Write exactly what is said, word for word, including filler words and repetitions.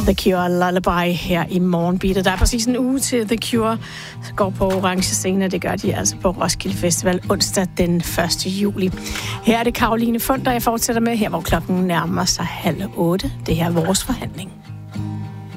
The Cure Lullaby her i Morgenbeatet. Der er præcis en uge til The Cure går på orange scene, det gør de altså på Roskilde Festival onsdag den første juli. Her er det Caroline Fund, der jeg fortsætter med her, hvor klokken nærmer sig halv otte. Det her er vores forhandling.